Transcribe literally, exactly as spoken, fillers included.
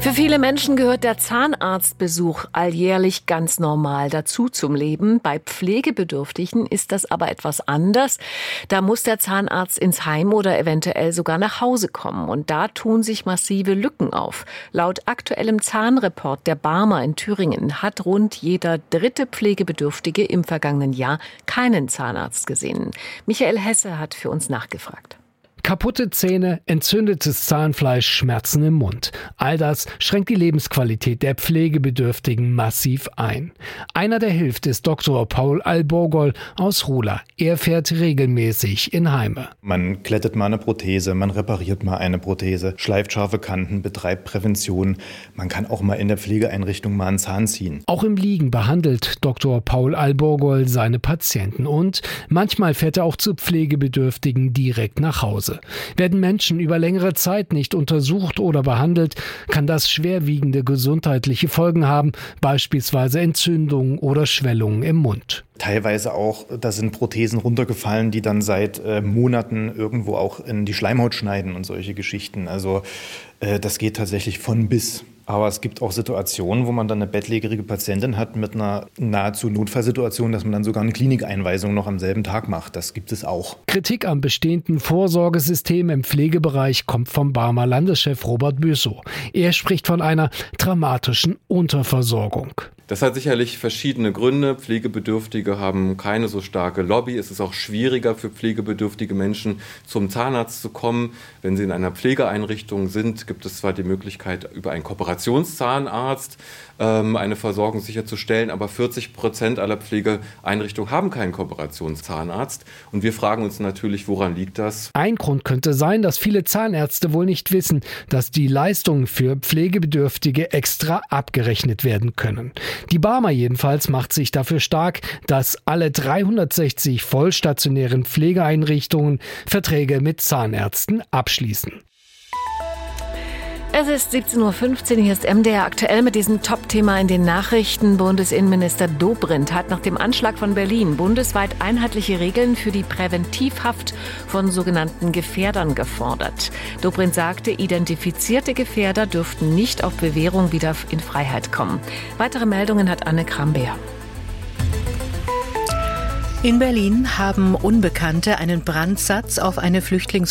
Für viele Menschen gehört der Zahnarztbesuch alljährlich ganz normal dazu zum Leben. Bei Pflegebedürftigen ist das aber etwas anders. Da muss der Zahnarzt ins Heim oder eventuell sogar nach Hause kommen. Und da tun sich massive Lücken auf. Laut aktuellem Zahnreport der Barmer in Thüringen hat rund jeder dritte Pflegebedürftige im vergangenen Jahr keinen Zahnarzt gesehen. Michael Hesse hat für uns nachgefragt. Kaputte Zähne, entzündetes Zahnfleisch, Schmerzen im Mund. All das schränkt die Lebensqualität der Pflegebedürftigen massiv ein. Einer, der hilft, ist Doktor Paul Alborgol aus Rula. Er fährt regelmäßig in Heime. Man glättet mal eine Prothese, man repariert mal eine Prothese, schleift scharfe Kanten, betreibt Prävention. Man kann auch mal in der Pflegeeinrichtung mal einen Zahn ziehen. Auch im Liegen behandelt Doktor Paul Alborgol seine Patienten und manchmal fährt er auch zu Pflegebedürftigen direkt nach Hause. Werden Menschen über längere Zeit nicht untersucht oder behandelt, kann das schwerwiegende gesundheitliche Folgen haben, beispielsweise Entzündungen oder Schwellungen im Mund. Teilweise auch, da sind Prothesen runtergefallen, die dann seit äh, Monaten irgendwo auch in die Schleimhaut schneiden und solche Geschichten. Also äh, das geht tatsächlich von bis. Aber es gibt auch Situationen, wo man dann eine bettlägerige Patientin hat mit einer nahezu Notfallsituation, dass man dann sogar eine Klinikeinweisung noch am selben Tag macht. Das gibt es auch. Kritik am bestehenden Vorsorgesystem im Pflegebereich kommt vom Barmer Landeschef Robert Büssow. Er spricht von einer dramatischen Unterversorgung. Das hat sicherlich verschiedene Gründe. Pflegebedürftige haben keine so starke Lobby. Es ist auch schwieriger für pflegebedürftige Menschen, zum Zahnarzt zu kommen. Wenn sie in einer Pflegeeinrichtung sind, gibt es zwar die Möglichkeit, über einen Kooperationszahnarzt ähm, eine Versorgung sicherzustellen, aber vierzig Prozent aller Pflegeeinrichtungen haben keinen Kooperationszahnarzt. Und wir fragen uns natürlich, woran liegt das? Ein Grund könnte sein, dass viele Zahnärzte wohl nicht wissen, dass die Leistungen für Pflegebedürftige extra abgerechnet werden können. Die Barmer jedenfalls macht sich dafür stark, dass alle dreihundertsechzig vollstationären Pflegeeinrichtungen Verträge mit Zahnärzten abschließen. Es ist siebzehn Uhr fünfzehn, hier ist M D R aktuell mit diesem Top-Thema in den Nachrichten. Bundesinnenminister Dobrindt hat nach dem Anschlag von Berlin bundesweit einheitliche Regeln für die Präventivhaft von sogenannten Gefährdern gefordert. Dobrindt sagte, identifizierte Gefährder dürften nicht auf Bewährung wieder in Freiheit kommen. Weitere Meldungen hat Anne Krambeer. In Berlin haben Unbekannte einen Brandsatz auf eine Flüchtlings